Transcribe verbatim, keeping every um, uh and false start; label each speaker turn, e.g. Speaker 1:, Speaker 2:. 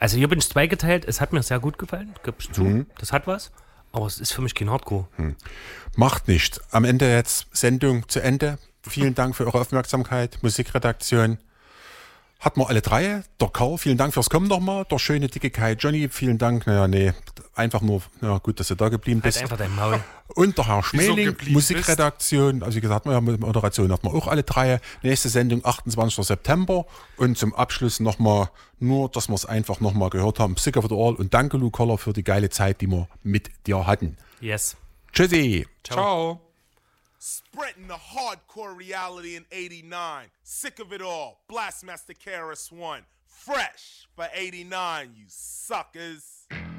Speaker 1: Also hier bin ich zweigeteilt. Es hat mir sehr gut gefallen, gebe ich zu.
Speaker 2: Mhm.
Speaker 1: Das hat was. Aber es ist für mich kein Hardcore.
Speaker 2: Hm. Macht nichts. Am Ende jetzt Sendung zu Ende. Vielen Dank für eure Aufmerksamkeit. Musikredaktion. Hatten wir alle drei. Der Karl, vielen Dank fürs Kommen nochmal. Der schöne, dicke Kai Johnny, vielen Dank. Naja, nee, einfach nur, ja, gut, dass du da geblieben bist.
Speaker 1: Halt einfach dein Maul.
Speaker 2: Und der Herr Schmeling, Musikredaktion. Bist? Also wie gesagt, wir haben Moderation hatten wir auch alle drei. Nächste Sendung achtundzwanzigster September. Und zum Abschluss nochmal, nur, dass wir es einfach nochmal gehört haben. Sick of it all. Und danke, Lou Koller, für die geile Zeit, die wir mit dir hatten.
Speaker 1: Yes.
Speaker 2: Tschüssi.
Speaker 1: Ciao.
Speaker 3: Ciao.
Speaker 4: Spreading the hardcore reality in eighty-nine. Sick of it all. Blastmaster K R S One. Fresh for eighty-nine, you suckers.